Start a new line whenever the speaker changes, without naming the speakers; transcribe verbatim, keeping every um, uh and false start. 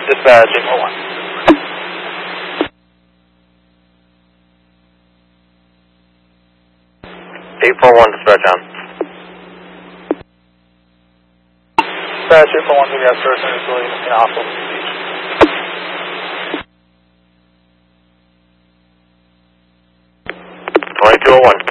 dispatch eight four one. eight four one, dispatch on.
Dispatch eight four one, we got first and utility in hospital beach.
twenty-two oh one.